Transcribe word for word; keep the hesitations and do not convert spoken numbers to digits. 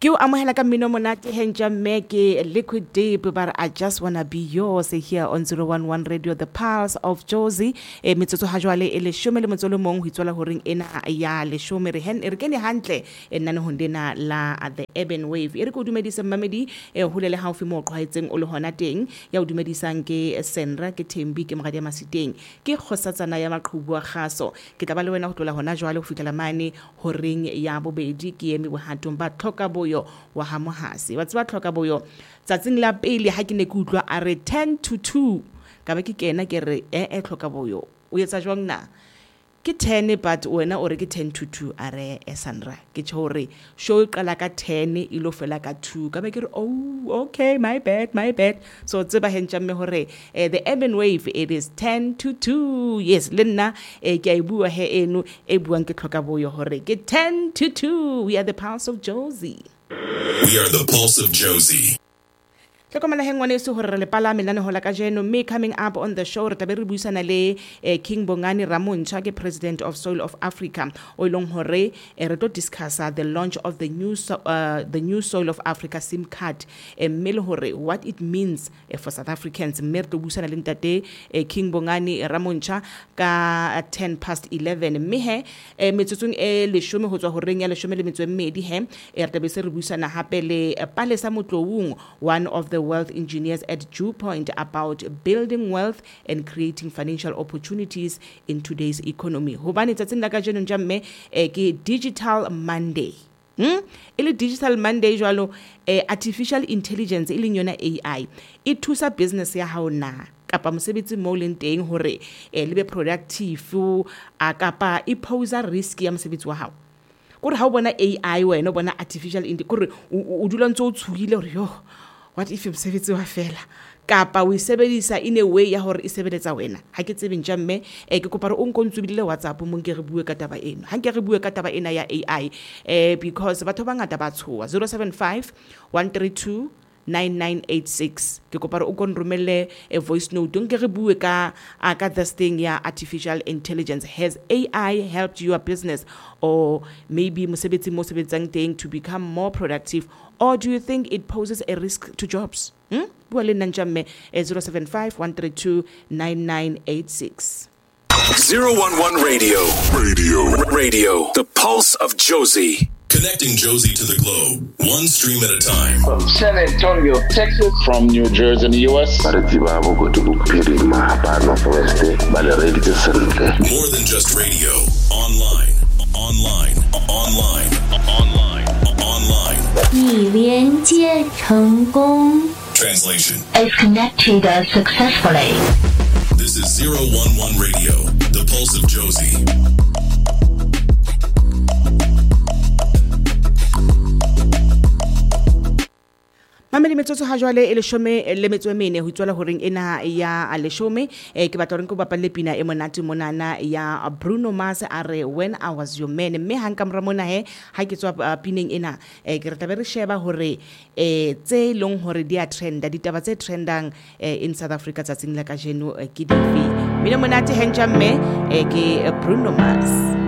Ke o amohela ka mmino monate henja meke Liquid Deep, but I just wanna be yours here on zero one one Radio, the Pulse of Jozi. E metsotso ha jwale e leshome le motso le mong ho itswela horeng ena ya leshome re hen re kene hantle e nna ho ndena la at the Urban Wave. E re go dumedisa mamedi e hulele haufi mo qhwaetseng o le hona teng ya o dumedisang ke Senra ke Thembi ke Mogadi Masiteng ke kgosatsana ya maqhubu a kgaso ke tla ba le wena ho tlola hona jwale ho fitlela mane horeng ya bobedi ke eme bohatong ba tlhoka boyo wa hamohasi wa tseba tlhoka boyo tsatsing la pele ha ke ne ke utlwa a re ten to two ka ba ke kena ke re e e tlhoka boyo o etsa jwang na ke ten but wena o re ke ten to two a re e Sandra ke tshore show qala ka ten e lo fela ka two ka ba ke re oh okay my bad my bad so tseba henja me hore eh, the Urban Wave it is ten to two yes lenna eh, ke a bua he eno e buang ke tlhoka boyo hore ke ten to two we are the Pulse of Jozi. We are the Pulse of Jozi. Tlekomela hengwane se hore le pala melane hola ka jeno me coming up on the show re tabe re buisana le eh, King Bongani Ramontsha ke president of Soil of Africa o ilong hore eh, re to discuss uh, the launch of the new so, uh, the new Soil of Africa SIM card e eh, mele hore what it means eh, for South Africans me re to buisana le ntate eh, King Bongani Ramontsha ka uh, ten past eleven me he eh, metsotsong e leshome ho tswa horeng ya leshome le metso e mmedi he eh, re tabe se re buisana hape le eh, Palesa Motlowung one of the wealth engineers at Dew Point about building wealth and creating financial opportunities in today's economy. Hobane tsatsing la ka jeno jamme eh, ke Digital Monday. Hmm? Ile Digital Monday jwalo eh, artificial intelligence ile nyona A I. E thusa business ya hao na kapa mosebetsi mo leng teng hore eh, le be productive a kapa e pose risk ya mosebetsi wa hao. Kore ha o bona A I wena o bona artificial intelligence kore o dula ntse o tshugile hore yo what if mosebetsi wa fela kapa o sebedisa in a way ya hore e sebeletsa wena ha ke tsebe njamme e ke kopara o nkontsubile WhatsApp mo nke re bue ka taba eno ha nke re bue ka taba ena ya A I eh because batho ba ngata ba tshoa zero seven five one three two nine nine eight six ke kopara o kon romelle a voice note nke re bue ka ka this thing ya artificial intelligence. Has A I helped your business or maybe mosebetsi mo sebetsang teng to become more productive, or do you think it poses a risk to jobs? Hmm? Bua le nna njamme zero seven five one three two nine nine eight six. zero one one Radio. Radio. Radio. The Pulse of Jozi. Connecting Jozi to the globe, one stream at a time. From San Antonio, Texas. From New Jersey in the U S. More than just radio. Online. Online. Online. Online. Online. 已连接成功 Translation. is connected successfully. This is zero one one Radio, the Pulse of Jozi. Mameli metsotso ha jwale e leshome le metso e mene ho itswela horeng ena ya a leshome eh, ke batla hore ke bapalle pina e monate monana ya Bruno Mars a re When I Was Your Man mme ha nka mora mona he ha ke tswa uh, pineng ena eh, ke re tla be re sheba hore eh tse long hore dia trenda ditaba tse trendang eh, in South Africa tsatsing la ka jeno eh, ke dife mine monate henja mme eh, ke uh, Bruno Mars.